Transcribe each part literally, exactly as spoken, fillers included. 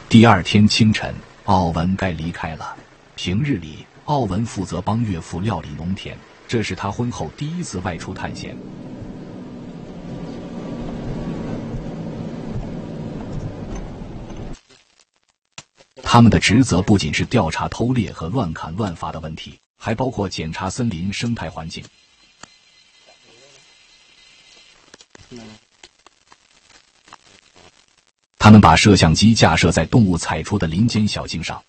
第二天清晨，奥文该离开了。平日里，奥文负责帮岳父料理农田，这是他婚后第一次外出探险。他们的职责不仅是调查偷猎和乱砍乱伐的问题，还包括检查森林生态环境。他们把摄像机架设在动物踩出的林间小径上，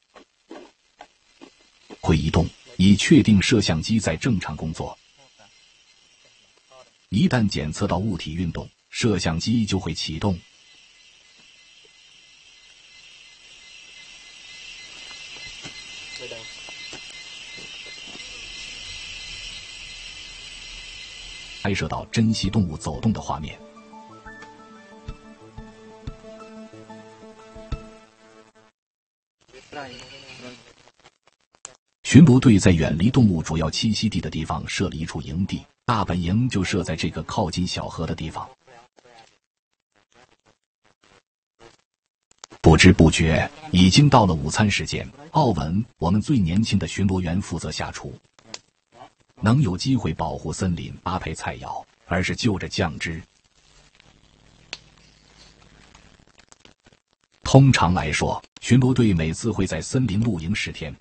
会移动，以确定摄像机在正常工作。一旦检测到物体运动，摄像机就会启动。拍摄到珍稀动物走动的画面。巡逻队在远离动物主要栖息地的地方设了一处营地，大本营就设在这个靠近小河的地方。不知不觉，已经到了午餐时间。奥文，我们最年轻的巡逻员负责下厨。能有机会保护森林搭配菜肴，而是就着酱汁。通常来说，巡逻队每次会在森林露营十天。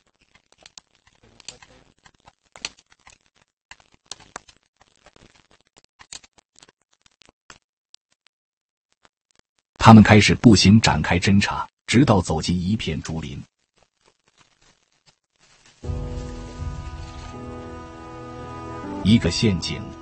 他们开始步行展开侦查，直到走进一片竹林。一个陷阱